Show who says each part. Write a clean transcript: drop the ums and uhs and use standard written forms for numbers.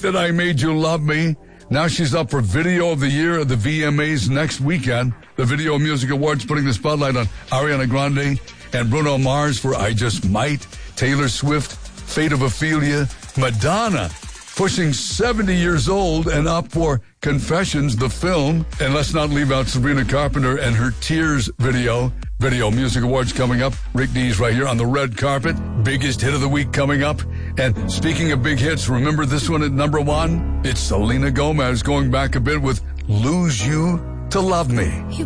Speaker 1: That I Made You Love Me. Now she's up for Video of the Year at the VMAs next weekend. The Video Music Awards putting the spotlight on Ariana Grande and Bruno Mars for I Just Might. Taylor Swift, Fate of Ophelia. Madonna, pushing 70 years old and up for Confessions, the film. And let's not leave out Sabrina Carpenter and her Tears video. Video Music Awards coming up. Rick Dees right here on the red carpet. Biggest hit of the week coming up. And speaking of big hits, remember this one at number 1? It's Selena Gomez going back a bit with Lose You to Love Me.